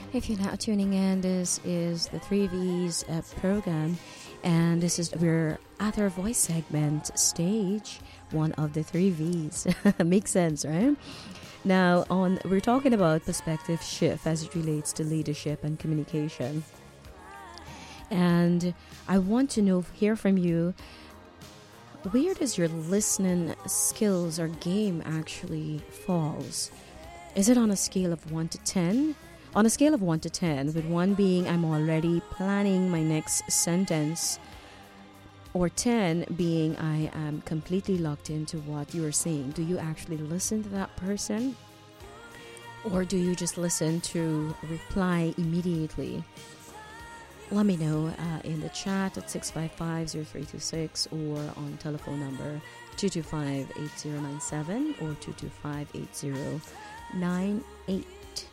If you're now tuning in, this is the 3V's program, and this is we're at our voice segment stage, one of the 3V's. Makes sense, right? Now, we're talking about perspective shift as it relates to leadership and communication. And I want to hear from you, where does your listening skills or game actually falls? Is it on a scale of 1 to 10? On a scale of 1 to 10, with 1 being I'm already planning my next sentence, or 10 being I am completely locked into what you are saying, do you actually listen to that person? Or do you just listen to reply immediately? Let me know in the chat at 655-0326 or on telephone number 225-8097 or 225-8098.